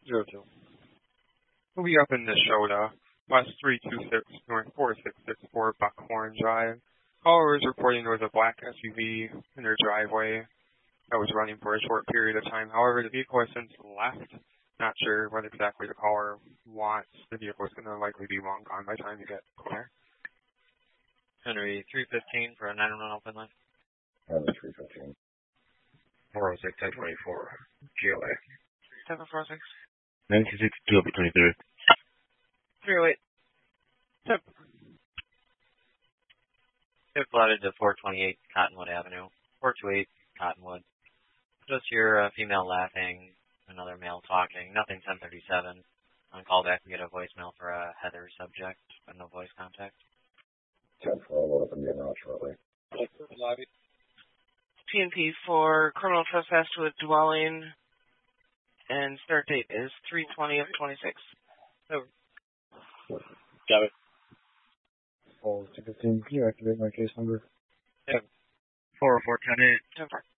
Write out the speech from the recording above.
02. We'll be up in Neshota, West 326, North 4664 Buckhorn Drive. Caller is reporting there was a black SUV in their driveway that was running for a short period of time. However, the vehicle has since left. Not sure what exactly the caller wants. The vehicle is going to likely be long gone by the time you get there. Henry 315 for a 911 open line. Henry 315. 406 1024. GLA. 746. 96 2 up 23rd. 308. Tip. Tip flooded to 428 Cottonwood Avenue. 428 Cottonwood. Just your female laughing, another male talking. Nothing 1037. On call back and get a voicemail for a Heather subject, but no voice contact. 10-4, we'll open the out shortly. PNP for criminal trespass to a dwelling, and start date is 3/20 of 26. Over. Got it. 215, can you activate my case number? Yep. 404 10-8. 10-4.